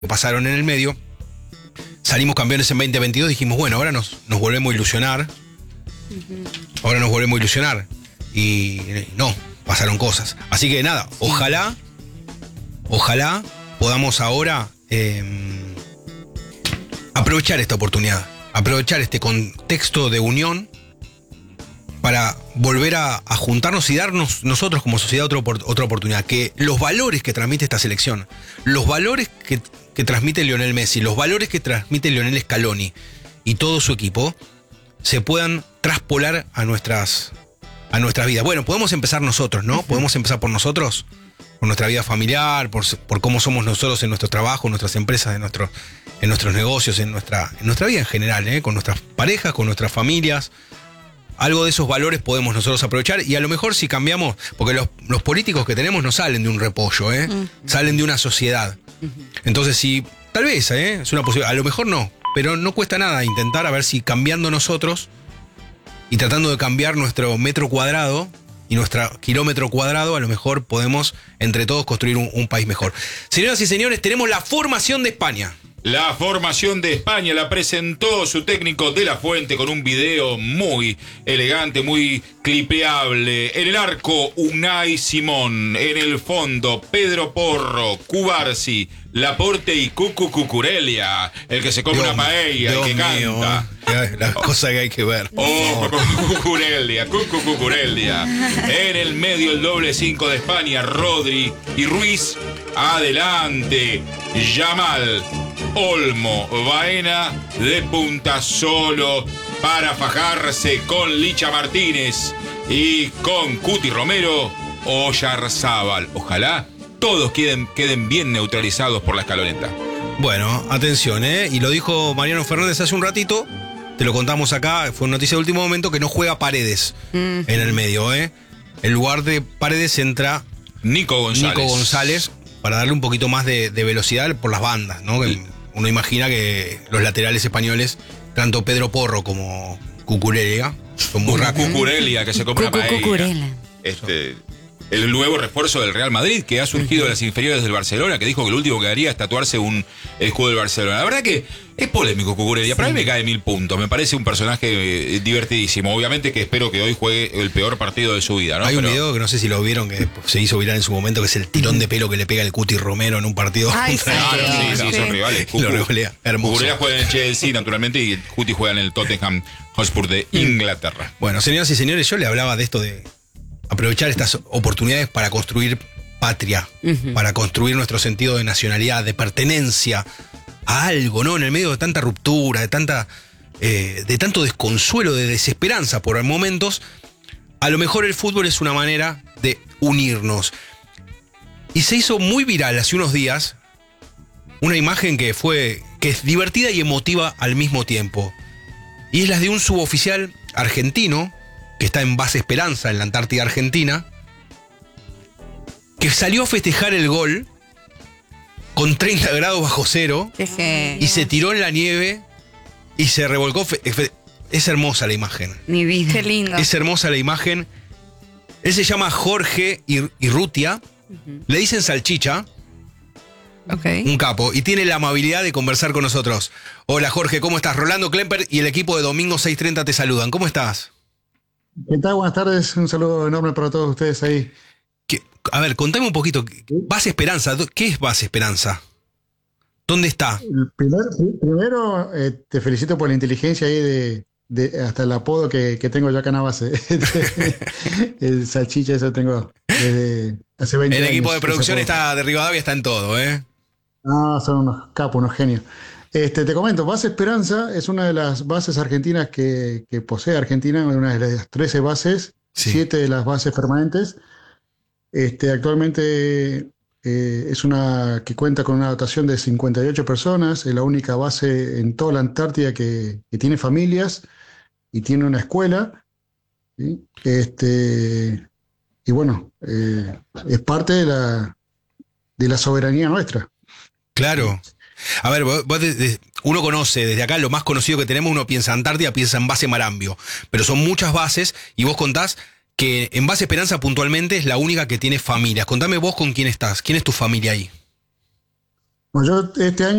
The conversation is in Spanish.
pasaron en el medio. Salimos campeones en 2022, dijimos, bueno, ahora nos volvemos a ilusionar. Ahora nos volvemos a ilusionar. Y no, pasaron cosas. Así que nada, ojalá podamos ahora aprovechar esta oportunidad, aprovechar este contexto de unión para volver a juntarnos y darnos nosotros como sociedad otra oportunidad. Que los valores que transmite esta selección, los valores que transmite Lionel Messi, los valores que transmite Lionel Scaloni y todo su equipo, se puedan traspolar a nuestras vidas. Bueno, podemos empezar nosotros, ¿no? Podemos empezar por nosotros, por nuestra vida familiar, por cómo somos nosotros en nuestro trabajo, en nuestras empresas, en nuestros negocios, en nuestra vida en general, con nuestras parejas, con nuestras familias. Algo de esos valores podemos nosotros aprovechar, y a lo mejor si cambiamos, porque los políticos que tenemos no salen de un repollo, salen de una sociedad. Entonces, si tal vez es una posibilidad, a lo mejor no, pero no cuesta nada intentar a ver si cambiando nosotros y tratando de cambiar nuestro metro cuadrado y nuestro kilómetro cuadrado, a lo mejor podemos entre todos construir un país mejor. Señoras y señores, tenemos la formación de España. La formación de España la presentó su técnico De La Fuente con un video muy elegante, muy clipeable. En el arco, Unai Simón. En el fondo, Pedro Porro, Cubarsi, Laporte y Cucu Cucurella. El que se come una paella, el que canta. Las cosas que hay que ver. Cucurella, Cucu Cucurella. En el medio, el doble 5 de España, Rodri y Ruiz. Adelante, Yamal, Olmo, Baena de punta solo para fajarse con Licha Martínez y con Cuti Romero o Oyarzábal. Ojalá todos queden bien neutralizados por la escaloneta. Bueno, atención, y lo dijo Mariano Fernández hace un ratito, te lo contamos acá, fue una noticia de último momento, que no juega Paredes en el medio, En lugar de Paredes entra Nico González. Para darle un poquito más de velocidad por las bandas, ¿no? Que uno imagina que los laterales españoles, tanto Pedro Porro como Cucurella, son muy rápidos. Cucurella, que se come una paella. El nuevo refuerzo del Real Madrid, que ha surgido de las inferiores del Barcelona, que dijo que lo último que haría es tatuarse el escudo del Barcelona. La verdad que es polémico Cucurella, para mí me cae 1000 puntos, me parece un personaje divertidísimo. Obviamente que espero que hoy juegue el peor partido de su vida, ¿no? Hay un video que no sé si lo vieron, que se hizo viral en su momento, que es el tirón de pelo que le pega el Cuti Romero en un partido. Sí, son rivales. Lo revolea, hermoso. Cucurella juega en el Chelsea, naturalmente, y Cuti juega en el Tottenham Hotspur de Inglaterra. Bueno, señoras y señores, yo le hablaba de esto de aprovechar estas oportunidades para construir patria, para construir nuestro sentido de nacionalidad, de pertenencia a algo, ¿no? En el medio de tanta ruptura, de tanto desconsuelo, de desesperanza por momentos, a lo mejor el fútbol es una manera de unirnos. Y se hizo muy viral hace unos días una imagen que es divertida y emotiva al mismo tiempo. Y es la de un suboficial argentino que está en Base Esperanza, en la Antártida Argentina, que salió a festejar el gol con 30 grados bajo cero y se tiró en la nieve y se revolcó. Es hermosa la imagen. Mi vida. Qué lindo. Es hermosa la imagen. Él se llama Jorge Irrutia, le dicen Salchicha, un capo, y tiene la amabilidad de conversar con nosotros. Hola Jorge, ¿cómo estás? Rolando Klemper y el equipo de Domingo 630 te saludan. ¿Cómo estás? ¿Qué tal? Buenas tardes, un saludo enorme para todos ustedes ahí. A ver, contame un poquito, Base Esperanza, ¿qué es Base Esperanza? ¿Dónde está? Primero, te felicito por la inteligencia ahí de hasta el apodo que tengo yo acá en la base. El Salchicha, eso tengo desde hace 20 años. El equipo de producción está de Rivadavia, está en todo, Ah, son unos capos, unos genios. Te comento, Base Esperanza es una de las bases argentinas que posee Argentina, una de las 13 bases, 7 de las bases permanentes. Actualmente es una que cuenta con una dotación de 58 personas, es la única base en toda la Antártida que tiene familias y tiene una escuela, ¿sí? Y bueno, es parte de la soberanía nuestra. Claro. A ver, uno conoce, desde acá lo más conocido que tenemos, uno piensa Antártida, piensa en Base Marambio, pero son muchas bases y vos contás que en Base Esperanza puntualmente es la única que tiene familias. Contame vos con quién estás, quién es tu familia ahí. Bueno, yo este año